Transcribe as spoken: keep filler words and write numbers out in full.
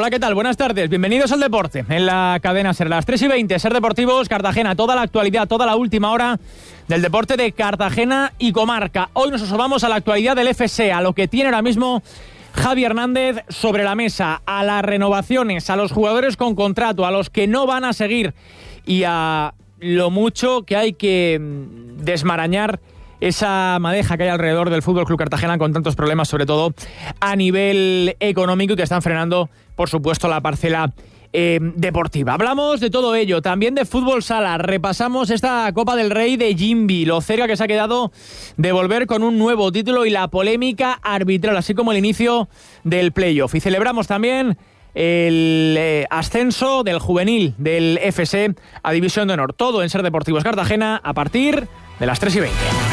Hola, ¿qué tal? Buenas tardes, bienvenidos al deporte en la cadena SER, las tres y veinte, SER Deportivos Cartagena, toda la actualidad, toda la última hora del deporte de Cartagena y comarca. Hoy nos asomamos a la actualidad del F C, a lo que tiene ahora mismo Javi Hernández sobre la mesa, a las renovaciones, a los jugadores con contrato, a los que no van a seguir y a lo mucho que hay que desmarañar esa madeja que hay alrededor del F C Cartagena con tantos problemas, sobre todo a nivel económico, y que están frenando, por supuesto, la parcela eh, deportiva. Hablamos de todo ello, también de fútbol sala. Repasamos esta Copa del Rey de Jimby, lo cerca que se ha quedado de volver con un nuevo título y la polémica arbitral, así como el inicio del playoff. Y celebramos también el eh, ascenso del juvenil del F C a División de Honor. Todo en SER Deportivos Cartagena a partir de las tres y veinte.